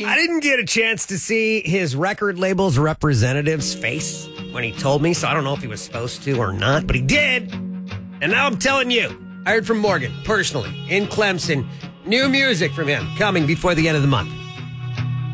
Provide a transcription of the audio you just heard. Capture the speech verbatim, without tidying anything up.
I didn't get a chance to see his record label's representative's face when he told me, so I don't know if he was supposed to or not, but he did. And now I'm telling you, I heard from Morgan personally in Clemson. New music from him coming before the end of the month.